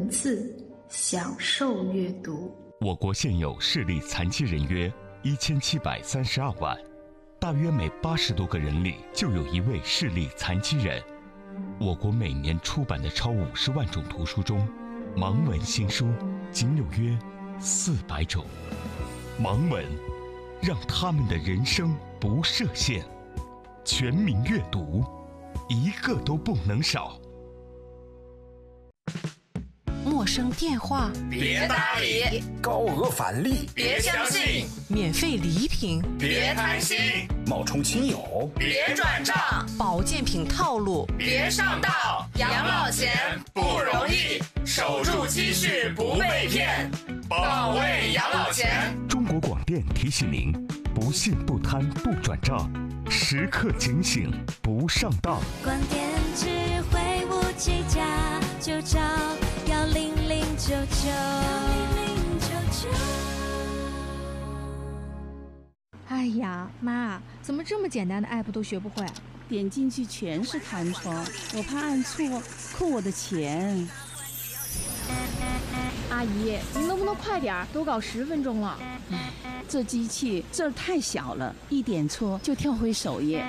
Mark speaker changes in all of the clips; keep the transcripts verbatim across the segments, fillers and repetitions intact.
Speaker 1: 字，享受阅读。
Speaker 2: 我国现有视力残疾人约一千七百三十二万，大约每八十多个人里就有一位视力残疾人。我国每年出版的超五十万种图书中，盲文新书仅有约四百种。盲文让他们的人生不设限，全民阅读，一个都不能少。
Speaker 3: 陌生电话
Speaker 4: 别搭理，
Speaker 5: 高额返利
Speaker 4: 别相信，
Speaker 3: 免费礼品
Speaker 4: 别贪心，
Speaker 5: 冒充亲友
Speaker 4: 别转账，
Speaker 3: 保健品套路
Speaker 4: 别上当。养老钱不容易，守住积蓄不被骗，保卫养老钱。
Speaker 2: 中国广电提醒您：不信不贪不转账，时刻警醒不上当。
Speaker 6: 广电智慧无计价，就找幺零零九九。
Speaker 7: 哎呀，妈，怎么这么简单的 app 都学不会？
Speaker 8: 点进去全是弹窗，我怕按错扣我的钱。
Speaker 7: 阿姨，您能不能快点？都搞十分钟了。
Speaker 8: 唉，这机器字儿太小了，一点错就跳回首页。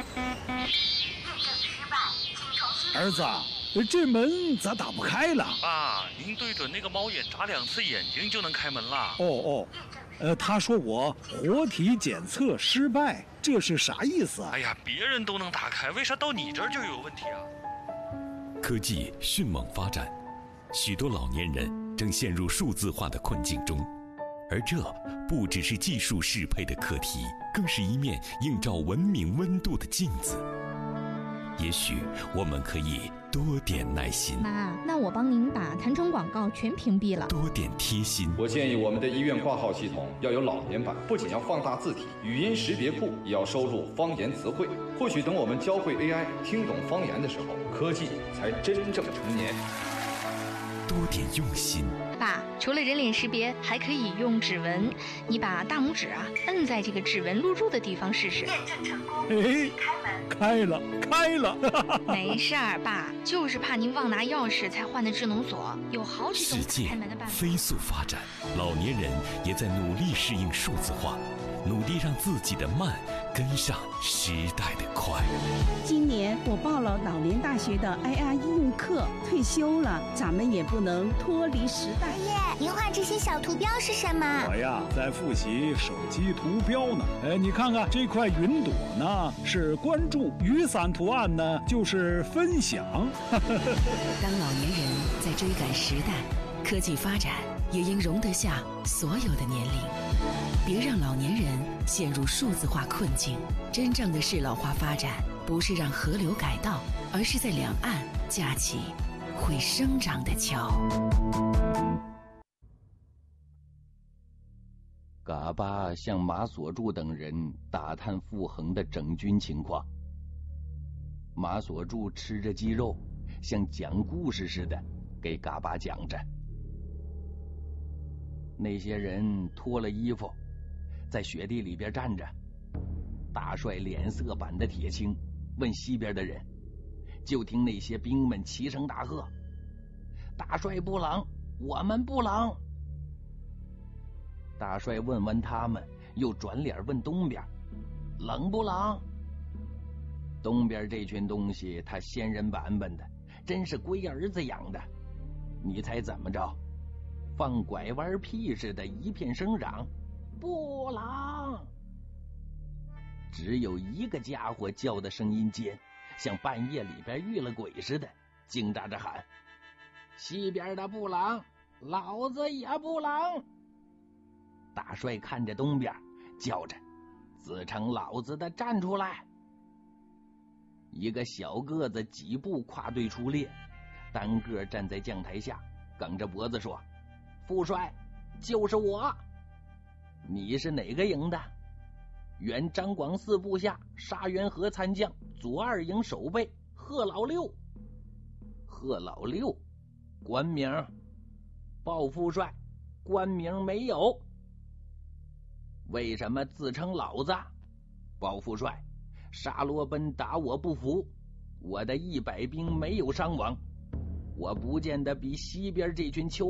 Speaker 5: 儿子，这门咋打不开了？
Speaker 9: 爸，您对准那个猫眼眨两次眼睛就能开门了。
Speaker 5: 哦哦，呃，他说我活体检测失败，这是啥意思啊？
Speaker 9: 哎呀，别人都能打开，为啥到你这儿就有问题啊？
Speaker 10: 科技迅猛发展，许多老年人正陷入数字化的困境中，而这不只是技术适配的课题，更是一面映照文明温度的镜子。也许我们可以多点耐心。
Speaker 7: 妈，那我帮您把弹窗广告全屏蔽了。
Speaker 10: 多点贴心。
Speaker 11: 我建议我们的医院挂号系统要有老年版，不仅要放大字体，语音识别库也要收录方言词汇。或许等我们教会 A I 听懂方言的时候，科技才真正成年。
Speaker 10: 多点用心。
Speaker 12: 爸，除了人脸识别，还可以用指纹。你把大拇指啊摁在这个指纹录入的地方试试。验证成功。
Speaker 5: 哎，开了，开了。
Speaker 12: 没事儿，爸，就是怕您忘拿钥匙才换的智能锁，有好几种开门的办法。
Speaker 10: 世界飞速发展，老年人也在努力适应数字化，努力让自己的慢跟上时代的快。
Speaker 8: 今年我报了老年大学的 I R 应用课，退休了，咱们也不能脱离时代。
Speaker 13: 爷爷，您画这些小图标是什么？
Speaker 5: 我呀，在复习手机图标呢。哎，你看看这块云朵呢，是关注；雨伞图案呢，就是分享。
Speaker 3: 当老年人在追赶时代，科技发展也应容得下所有的年龄。别让老年人陷入数字化困境。真正的适老化发展，不是让河流改道，而是在两岸架起会生长的桥。
Speaker 14: 嘎巴向马所柱等人打探傅恒的整军情况。马所柱吃着鸡肉，像讲故事似的给嘎巴讲着。那些人脱了衣服，在雪地里边站着。大帅脸色板的铁青问西边的人，就听那些兵们齐声大喝：大帅不冷，我们不冷。大帅问完他们，又转脸问东边：冷不冷？东边这群东西他仙人板板的，真是龟儿子养的。你猜怎么着？放拐弯屁似的一片声嚷：不冷！只有一个家伙叫的声音尖，像半夜里边遇了鬼似的，惊喳着喊：西边的不冷，老子也不冷。大帅看着东边，叫着：自称老子的站出来！一个小个子几步跨队出列，单个站在将台下，梗着脖子说：副帅，就是我。你是哪个营的？原张广四部下沙源河参将左二营守备贺老六。贺老六，官名？鲍副帅，官名没有。为什么自称老子？鲍副帅，沙罗奔打我不服，我的一百兵没有伤亡，我不见得比西边这群丘